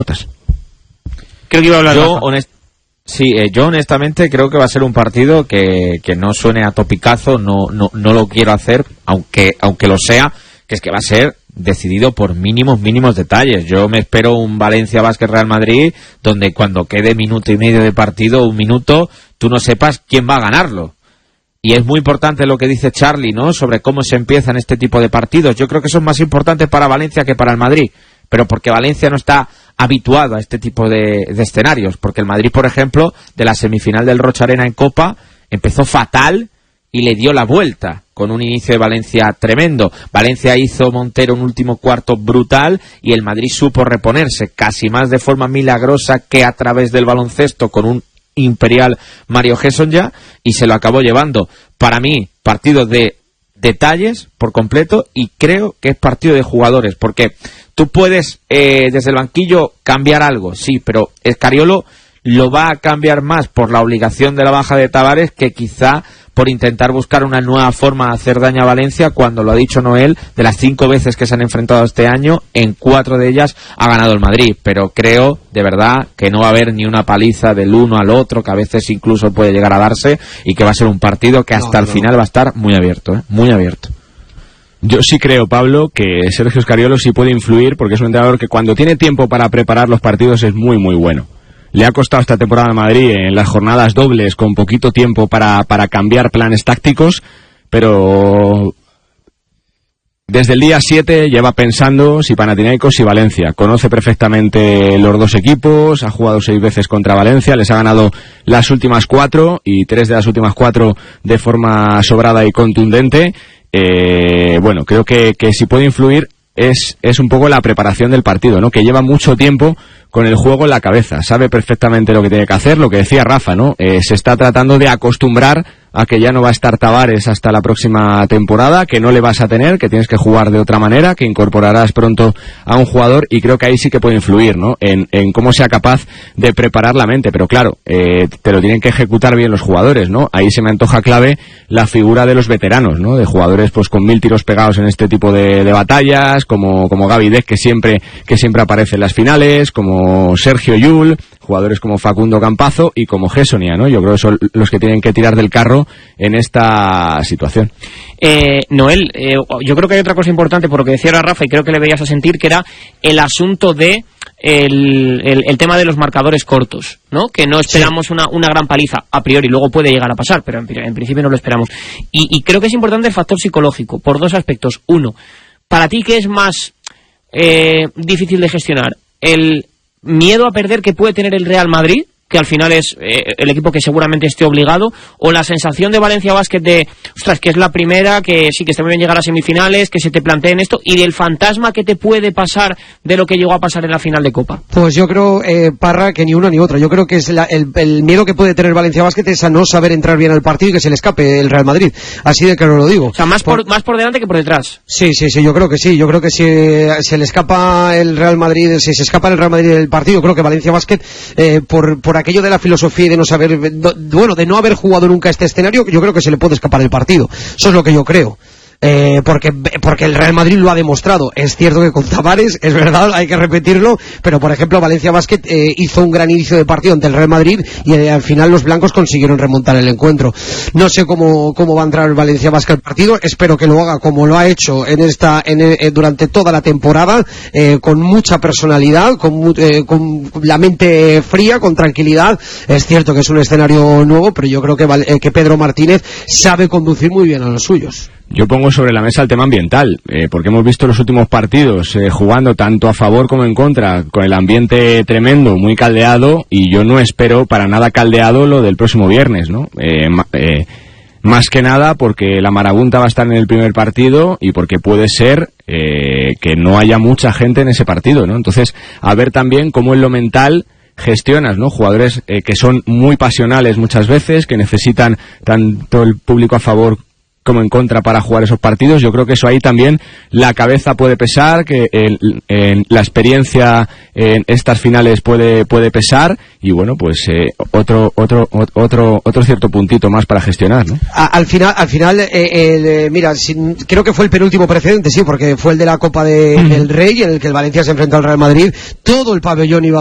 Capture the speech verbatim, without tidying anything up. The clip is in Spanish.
Creo que iba a hablar yo, honest... sí, eh, yo honestamente creo que va a ser un partido que, que no suene a topicazo, no, no, no lo quiero hacer, aunque, aunque lo sea, que es que va a ser decidido por mínimos, mínimos detalles. Yo me espero un Valencia Basket Real Madrid donde cuando quede minuto y medio de partido, un minuto, tú no sepas quién va a ganarlo. Y es muy importante lo que dice Charlie, ¿no?, sobre cómo se empiezan este tipo de partidos. Yo creo que son más importantes para Valencia que para el Madrid, pero porque Valencia no está habituado a este tipo de, de escenarios, porque el Madrid, por ejemplo, de la semifinal del Rocha Arena en Copa, empezó fatal y le dio la vuelta, con un inicio de Valencia tremendo. Valencia hizo Montero un último cuarto brutal y el Madrid supo reponerse, casi más de forma milagrosa que a través del baloncesto, con un imperial Mario Gesonja, y se lo acabó llevando. Para mí, partido de detalles por completo, y creo que es partido de jugadores, porque tú puedes eh, desde el banquillo cambiar algo, sí, pero Scariolo lo va a cambiar más por la obligación de la baja de Tavares que quizá por intentar buscar una nueva forma de hacer daño a Valencia, cuando lo ha dicho Noel, de las cinco veces que se han enfrentado este año, en cuatro de ellas ha ganado el Madrid. Pero creo, de verdad, que no va a haber ni una paliza del uno al otro, que a veces incluso puede llegar a darse, y que va a ser un partido que hasta no, el no. final va a estar muy abierto, ¿eh? muy abierto. Yo sí creo, Pablo, que Sergio Scariolo sí puede influir, porque es un entrenador que cuando tiene tiempo para preparar los partidos es muy, muy bueno. Le ha costado esta temporada a Madrid en las jornadas dobles, con poquito tiempo para, para cambiar planes tácticos, pero desde el día siete lleva pensando si Panathinaikos y Valencia. Conoce perfectamente los dos equipos, ha jugado seis veces contra Valencia, les ha ganado las últimas cuatro, y tres de las últimas cuatro de forma sobrada y contundente. Eh, bueno, creo que, que si puede influir es, es un poco la preparación del partido, ¿no?, que lleva mucho tiempo con el juego en la cabeza, sabe perfectamente lo que tiene que hacer, lo que decía Rafa, ¿no? Eh, se está tratando de acostumbrar a que ya no va a estar Tavares hasta la próxima temporada, que no le vas a tener, que tienes que jugar de otra manera, que incorporarás pronto a un jugador, y creo que ahí sí que puede influir, ¿no?, en, en cómo sea capaz de preparar la mente, pero claro, eh, te lo tienen que ejecutar bien los jugadores, ¿no? Ahí se me antoja clave la figura de los veteranos, ¿no?, de jugadores pues con mil tiros pegados en este tipo de, de batallas, como, como Gaby Deck, que siempre, que siempre aparece en las finales, como Sergio Llull, jugadores como Facundo Campazo y como Gessonia, ¿no? Yo creo que son los que tienen que tirar del carro en esta situación. Eh, Noel, eh, yo creo que hay otra cosa importante por lo que decía Rafa, y creo que le veías a sentir, que era el asunto de el, el, el tema de los marcadores cortos, ¿no? Que no esperamos sí. una, una gran paliza a priori, luego puede llegar a pasar, pero en, en principio no lo esperamos. Y, y creo que es importante el factor psicológico, por dos aspectos. Uno, para ti, ¿qué es más eh, difícil de gestionar? El miedo a perder que puede tener el Real Madrid, que al final es eh, el equipo que seguramente esté obligado, o la sensación de Valencia Basket de, ostras, que es la primera, que sí que está muy bien llegar a semifinales, que se te planteen esto, y del fantasma que te puede pasar de lo que llegó a pasar en la final de Copa? Pues yo creo, eh, Parra, que ni una ni otra. Yo creo que es la, el, el miedo que puede tener Valencia Basket es a no saber entrar bien al partido y que se le escape el Real Madrid. Así de claro lo digo. O sea, más por, por más por delante que por detrás. Sí, sí, sí, yo creo que sí. Yo creo que si se le escapa el Real Madrid, si se escapa el Real Madrid del partido, creo que Valencia Basket, eh, por, por aquello de la filosofía y de no saber, bueno, de no haber jugado nunca este escenario, yo creo que se le puede escapar el partido. Eso es lo que yo creo. Eh, porque, porque el Real Madrid lo ha demostrado. Es cierto que con Tavares, es verdad, hay que repetirlo, pero por ejemplo Valencia Basket eh, hizo un gran inicio de partido ante el Real Madrid y eh, al final los blancos consiguieron remontar el encuentro. No sé cómo, cómo va a entrar el Valencia Basket al partido, espero que lo haga como lo ha hecho en esta, en, eh, durante toda la temporada, eh, con mucha personalidad, con, eh, con la mente fría, con tranquilidad. Es cierto que es un escenario nuevo, pero yo creo que, eh, que Pedro Martínez sabe conducir muy bien a los suyos. Yo pongo sobre la mesa el tema ambiental, eh, porque hemos visto los últimos partidos eh, jugando tanto a favor como en contra, con el ambiente tremendo, muy caldeado, y yo no espero para nada caldeado lo del próximo viernes, ¿no? Eh, eh, más que nada porque la marabunta va a estar en el primer partido y porque puede ser eh, que no haya mucha gente en ese partido, ¿no? Entonces, a ver también cómo en lo mental gestionas, ¿no? Jugadores eh, que son muy pasionales muchas veces, que necesitan tanto el público a favor como en contra para jugar esos partidos. Yo creo que eso ahí también la cabeza puede pesar, que en, en la experiencia en estas finales puede puede pesar, y bueno, pues eh, otro otro otro otro cierto puntito más para gestionar, ¿no? A, al final al final eh, eh, mira, si, creo que fue el penúltimo precedente, sí, porque fue el de la Copa de, del Rey, en el que el Valencia se enfrentó al Real Madrid. Todo el pabellón iba